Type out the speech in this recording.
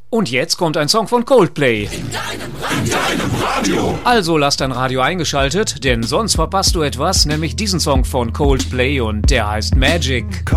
Und jetzt kommt ein Song von Coldplay. In deinem Radio. Also lass dein Radio eingeschaltet, denn sonst verpasst du etwas, nämlich diesen Song von Coldplay und der heißt Magic.